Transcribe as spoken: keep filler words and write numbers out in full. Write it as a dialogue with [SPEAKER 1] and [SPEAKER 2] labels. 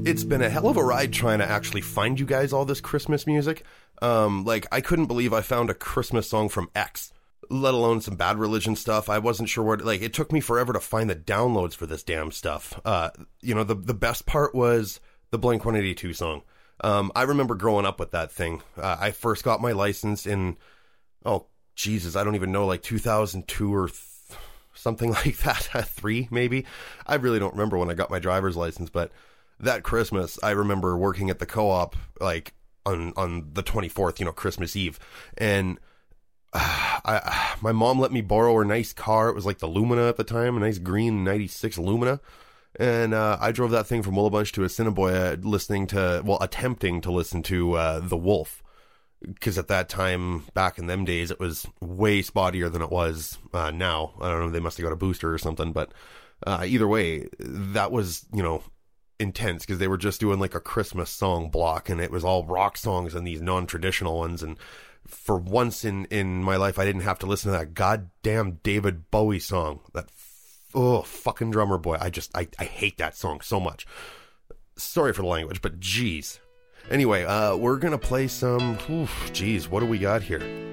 [SPEAKER 1] it's been a hell of a ride trying to actually find you guys all this Christmas music. Um, like, I couldn't believe I found a Christmas song from X, let alone some Bad Religion stuff. I wasn't sure what, like, it took me forever to find the downloads for this damn stuff. Uh, you know, the, the best part was the Blink one eighty-two song. Um, I remember growing up with that thing. Uh, I first got my license in, oh, Jesus, I don't even know, like two thousand two or th- something like that, three maybe. I really don't remember when I got my driver's license, but that Christmas, I remember working at the co-op, like, on, on the twenty-fourth, you know, Christmas Eve, and uh, I, my mom let me borrow her nice car. It was like the Lumina at the time, a nice green ninety-six Lumina, and uh, I drove that thing from Willowbunch to Assiniboia listening to, well, attempting to listen to uh, The Wolf, because at that time, back in them days, it was way spottier than it was uh, now. I don't know, they must have got a booster or something, but uh, either way, that was, you know, intense, because they were just doing like a Christmas song block, and it was all rock songs and these non-traditional ones. And for once in, in my life, I didn't have to listen to that goddamn David Bowie song. That, oh, fucking Drummer Boy. I just, I, I hate that song so much. Sorry for the language, but geez. Anyway, uh, we're gonna play some, oof, geez, what do we got here?